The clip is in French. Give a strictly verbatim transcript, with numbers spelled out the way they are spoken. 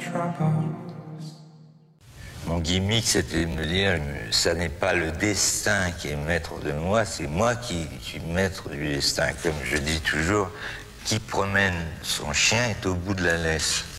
Mon gimmick, c'était de me dire, ça n'est pas le destin qui est maître de moi, c'est moi qui suis maître du destin. Comme je dis toujours, qui promène son chien est au bout de la laisse.